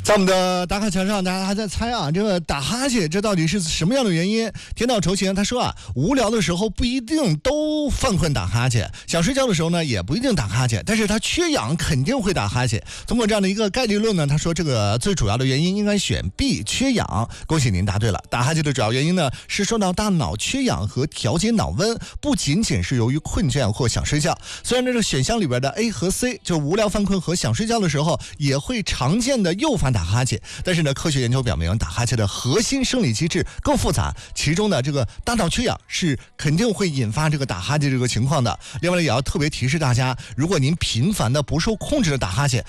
在我们的打卡墙上，大家还在猜啊，这个打哈欠这到底是什么样的原因？天道酬勤他说啊，无聊的时候不一定都犯困打哈欠，想睡觉的时候呢也不一定打哈欠，但是他缺氧肯定会打哈欠。通过这样的一个概率论呢，他说这个最主要的原因应该选 B 缺氧。恭喜您答对了，打哈欠的主要原因呢是受到大脑缺氧和调节脑温，不仅仅是由于困倦或想睡觉。虽然这个选项里边的 A 和 C 就无聊犯困和想睡觉的时候也会常见的诱发打哈欠，但是呢，科学研究表明，打哈欠的核心生理机制更复杂，其中呢，这个大脑缺氧是肯定会引发这个打哈欠这个情况的。另外呢，也要特别提示大家，如果您频繁的不受控制的打哈欠，